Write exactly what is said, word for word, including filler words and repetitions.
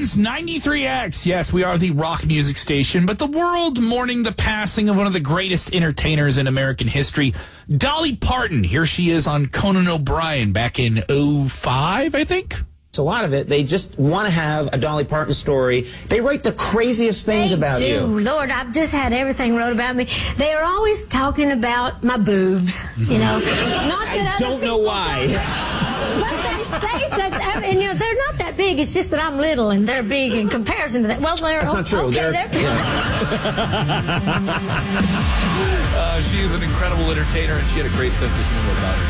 Burns ninety-three X. Yes, we are the rock music station, but the world mourning the passing of one of the greatest entertainers in American history, Dolly Parton. Here she is on Conan O'Brien back in oh five, I think. A lot of it, they just want to have a Dolly Parton story. They write the craziest things they about do. you. Lord, I've just had everything wrote about me. They are always talking about my boobs, you know. Not that I don't know why. But they say such, and you know, they're not that big. It's just that I'm little and they're big in comparison to that. Well, they're That's not true. Okay, they're, they're, yeah. uh, she is an incredible entertainer, and she had a great sense of humor about herself.